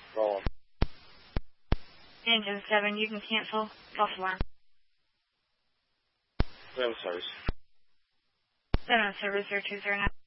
Roll 'em. Engine 7, you can cancel. False alarm. 7 service. 7 service 0209.